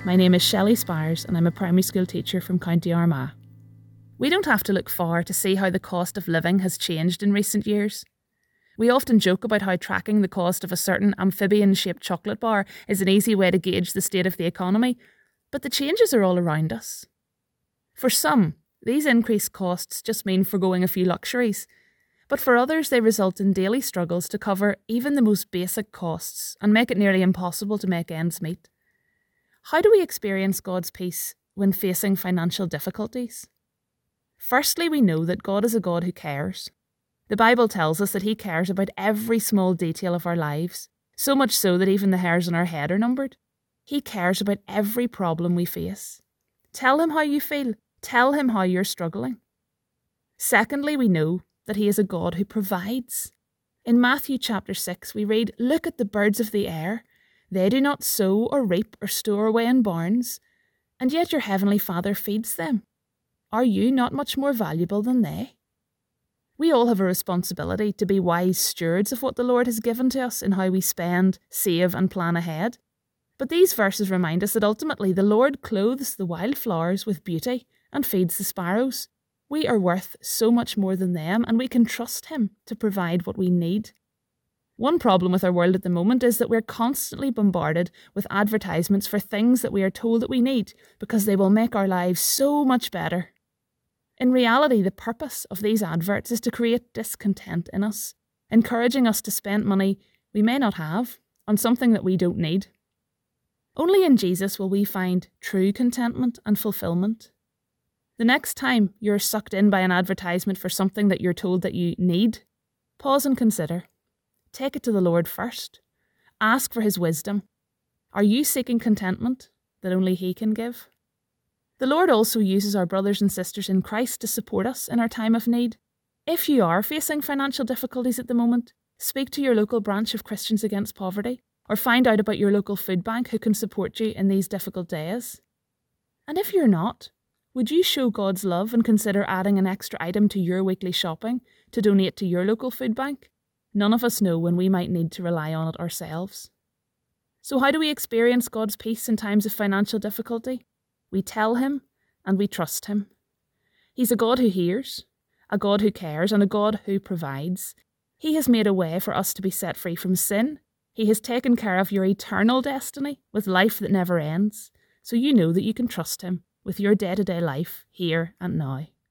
My name is Shelley Spires and I'm a primary school teacher from County Armagh. We don't have to look far to see how the cost of living has changed in recent years. We often joke about how tracking the cost of a certain amphibian-shaped chocolate bar is an easy way to gauge the state of the economy, but the changes are all around us. For some, these increased costs just mean forgoing a few luxuries, but for others they result in daily struggles to cover even the most basic costs and make it nearly impossible to make ends meet. How do we experience God's peace when facing financial difficulties? Firstly, we know that God is a God who cares. The Bible tells us that He cares about every small detail of our lives, so much so that even the hairs on our head are numbered. He cares about every problem we face. Tell Him how you feel. Tell Him how you're struggling. Secondly, we know that He is a God who provides. In Matthew chapter 6, we read, "Look at the birds of the air. They do not sow or reap or store away in barns, and yet your heavenly Father feeds them. Are you not much more valuable than they?" We all have a responsibility to be wise stewards of what the Lord has given to us in how we spend, save and plan ahead. But these verses remind us that ultimately the Lord clothes the wildflowers with beauty and feeds the sparrows. We are worth so much more than them, and we can trust Him to provide what we need. One problem with our world at the moment is that we're constantly bombarded with advertisements for things that we are told that we need because they will make our lives so much better. In reality, the purpose of these adverts is to create discontent in us, encouraging us to spend money we may not have on something that we don't need. Only in Jesus will we find true contentment and fulfillment. The next time you're sucked in by an advertisement for something that you're told that you need, pause and consider. Take it to the Lord first. Ask for His wisdom. Are you seeking contentment that only He can give? The Lord also uses our brothers and sisters in Christ to support us in our time of need. If you are facing financial difficulties at the moment, speak to your local branch of Christians Against Poverty, or find out about your local food bank who can support you in these difficult days. And if you're not, would you show God's love and consider adding an extra item to your weekly shopping to donate to your local food bank? None of us know when we might need to rely on it ourselves. So how do we experience God's peace in times of financial difficulty? We tell Him and we trust Him. He's a God who hears, a God who cares, and a God who provides. He has made a way for us to be set free from sin. He has taken care of your eternal destiny with life that never ends, so you know that you can trust Him with your day-to-day life here and now.